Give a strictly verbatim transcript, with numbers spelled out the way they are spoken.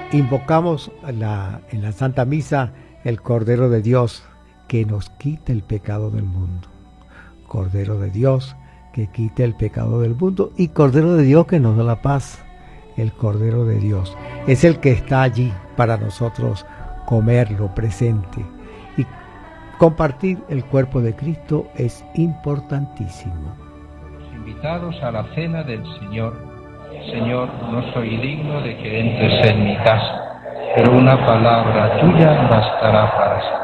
invocamos la, en la Santa Misa el Cordero de Dios que nos quite el pecado del mundo. Cordero de Dios que quite el pecado del mundo y Cordero de Dios que nos da la paz. El Cordero de Dios es el que está allí para nosotros comerlo presente. Y compartir el cuerpo de Cristo es importantísimo. Invitados a la cena del Señor. Señor, no soy digno de que entres en mi casa, pero una palabra tuya bastará para siempre.